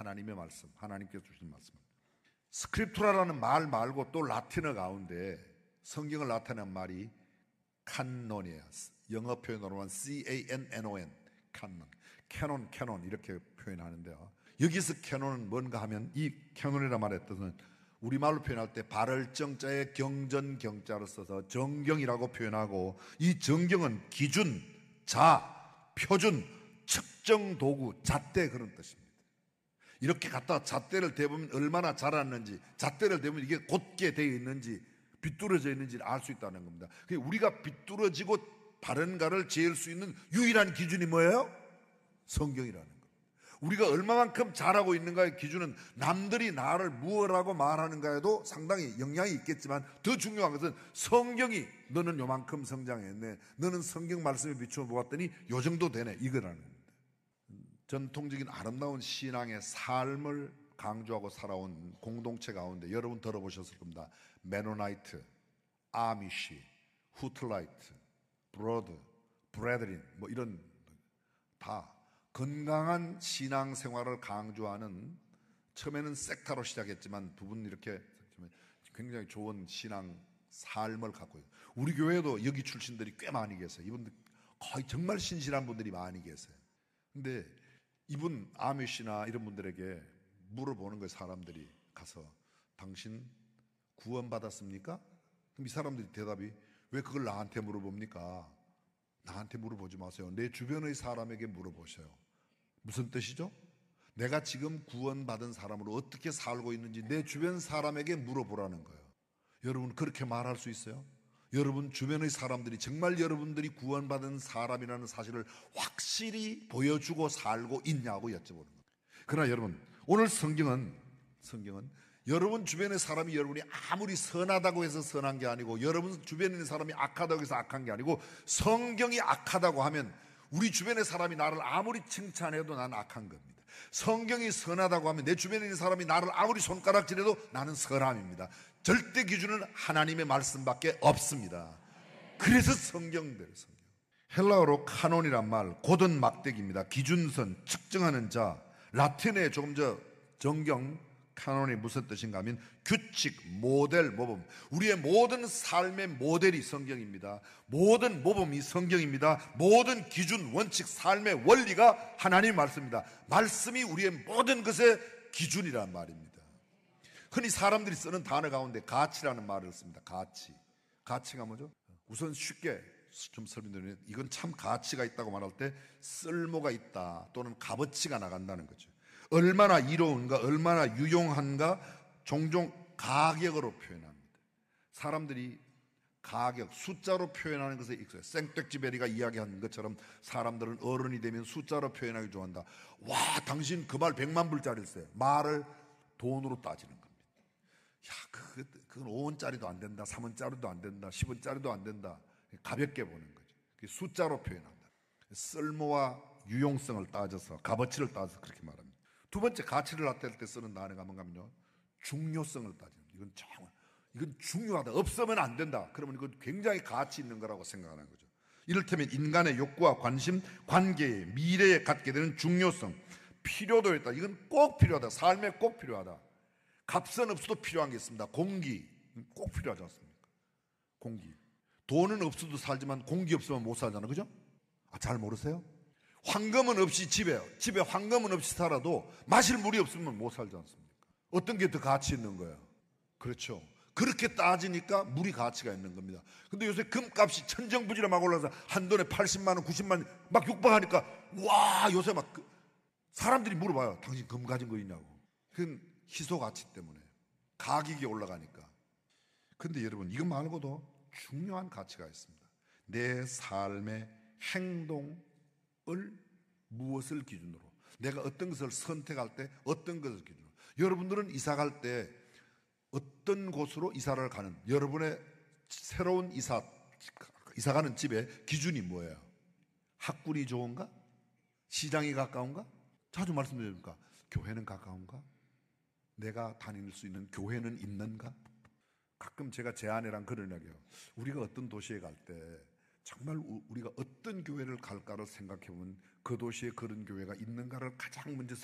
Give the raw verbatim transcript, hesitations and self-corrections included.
하나님의 말씀, 하나님께서 주신 말씀. 스크립투라라는 말 말고 또 라틴어 가운데 성경을 나타내는 말이 칸논이에요. 영어 표현으로 하면 씨 에이 엔 엔 오 엔, 칸논. 캐논, 캐논 이렇게 표현하는데요. 여기서 캐논은 뭔가 하면 이 캐논이라는 말의 뜻은 우리말로 표현할 때 발을정자에 경전 경자를 써서 정경이라고 표현하고, 이 정경은 기준, 자, 표준, 측정 도구, 잣대 그런 뜻입니다. 이렇게 갖다가 잣대를 대보면 얼마나 자랐는지, 잣대를 대보면 이게 곧게 되어 있는지 비뚤어져 있는지를 알 수 있다는 겁니다. 우리가 비뚤어지고 바른가를 재을 수 있는 유일한 기준이 뭐예요? 성경이라는 겁니다. 우리가 얼마만큼 잘하고 있는가의 기준은 남들이 나를 무엇라고 말하는가에도 상당히 영향이 있겠지만, 더 중요한 것은 성경이 너는 요만큼 성장했네, 너는 성경 말씀에 비추어 보았더니 요 정도 되네, 이거라는 겁니다. 전통적인 아름다운 신앙의 삶을 강조하고 살아온 공동체 가운데 여러분 들어보셨을 겁니다. 메노나이트, 아미시, 후틀라이트, 브로드, 브레드린 뭐 이런 다 건강한 신앙생활을 강조하는, 처음에는 섹타로 시작했지만 두 분 이렇게 굉장히 좋은 신앙 삶을 갖고 있어요. 우리 교회도 여기 출신들이 꽤 많이 계세요. 이분들 거의 정말 신실한 분들이 많이 계세요. 근데 이분 아미시나 이런 분들에게 물어보는 거예요. 사람들이 가서 당신 구원받았습니까? 그럼 이 사람들이 대답이, 왜 그걸 나한테 물어봅니까? 나한테 물어보지 마세요. 내 주변의 사람에게 물어보세요. 무슨 뜻이죠? 내가 지금 구원받은 사람으로 어떻게 살고 있는지 내 주변 사람에게 물어보라는 거예요. 여러분 그렇게 말할 수 있어요? 여러분 주변의 사람들이 정말 여러분들이 구원받은 사람이라는 사실을 확실히 보여주고 살고 있냐고 여쭤보는 거예요. 그러나 여러분, 오늘 성경은 성경은 여러분 주변의 사람이 여러분이 아무리 선하다고 해서 선한 게 아니고, 여러분 주변에 있는 사람이 악하다고 해서 악한 게 아니고, 성경이 악하다고 하면 우리 주변의 사람이 나를 아무리 칭찬해도 나는 악한 겁니다. 성경이 선하다고 하면 내 주변에 있는 사람이 나를 아무리 손가락질해도 나는 선함입니다. 절대 기준은 하나님의 말씀밖에 없습니다. 그래서 성경대로 성경. 헬라어로 카논이란 말, 고든 막대기입니다. 기준선, 측정하는 자. 라틴어에 조금 저 정경 카논이 무슨 뜻인가 하면 규칙, 모델, 모범. 우리의 모든 삶의 모델이 성경입니다. 모든 모범이 성경입니다. 모든 기준, 원칙, 삶의 원리가 하나님의 말씀입니다. 말씀이 우리의 모든 것의 기준이란 말입니다. 흔히 사람들이 쓰는 단어 가운데 가치라는 말을 씁니다. 가치. 가치가 뭐죠? 우선 쉽게 좀 설명드리면, 이건 참 가치가 있다고 말할 때 쓸모가 있다 또는 값어치가 나간다는 거죠. 얼마나 이로운가, 얼마나 유용한가 종종 가격으로 표현합니다. 사람들이 가격, 숫자로 표현하는 것에 익숙해요. 생떼쥐베리가 이야기한 것처럼 사람들은 어른이 되면 숫자로 표현하기 좋아한다. 와, 당신 그 말 백만 불짜리를 써요. 말을 돈으로 따지는 겁니다. 야, 그, 그건 오 원짜리도 안 된다, 삼 원짜리도 안 된다, 십 원짜리도 안 된다. 가볍게 보는 거죠. 숫자로 표현한다. 쓸모와 유용성을 따져서, 값어치를 따져서 그렇게 말합니다. 두 번째, 가치를 나타낼 때 쓰는 단어가 뭔가 하면요, 중요성을 따지는. 이건 정말, 이건 중요하다, 없으면 안 된다. 그러면 이건 굉장히 가치 있는 거라고 생각하는 거죠. 이를테면 인간의 욕구와 관심, 관계에, 미래에 갖게 되는 중요성, 필요도 있다. 이건 꼭 필요하다. 삶에 꼭 필요하다. 값은 없어도 필요한 게 있습니다. 공기, 꼭 필요하지 않습니까? 공기. 돈은 없어도 살지만 공기 없으면 못 살잖아요. 그죠? 아, 잘 모르세요? 황금은 없이 집에, 집에 황금은 없이 살아도 마실 물이 없으면 못 살지 않습니까? 어떤 게 더 가치 있는 거예요? 그렇죠. 그렇게 따지니까 물이 가치가 있는 겁니다. 근데 요새 금값이 천정부지로 막 올라서 한 돈에 팔십만 원, 구십만 원 막 육박하니까, 와, 요새 막 사람들이 물어봐요. 당신 금 가진 거 있냐고. 그건 희소 가치 때문에. 가격이 올라가니까. 근데 여러분, 이거 말고도 중요한 가치가 있습니다. 내 삶의 행동 을 무엇을 기준으로, 내가 어떤 것을 선택할 때 어떤 것을 기준으로. 여러분들은 이사 갈 때 어떤 곳으로 이사를 가는, 여러분의 새로운 이사 이사 가는 집의 기준이 뭐예요? 학군이 좋은가? 시장이 가까운가? 자주 말씀드립니까? 교회는 가까운가? 내가 다닐 수 있는 교회는 있는가? 가끔 제가 제 아내랑 그런 이야기해요. 우리가 어떤 도시에 갈 때 정말 우리가 어떤 교회를 갈까를 생각해보면 그 도시에 그런 교회가 있는가를 가장 먼저